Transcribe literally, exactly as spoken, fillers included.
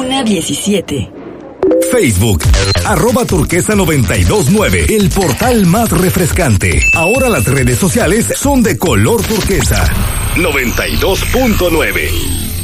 una diecisiete. Facebook, arroba turquesa noventa y dos nueve, el portal más refrescante. Ahora las redes sociales son de color turquesa. noventa y dos punto nueve.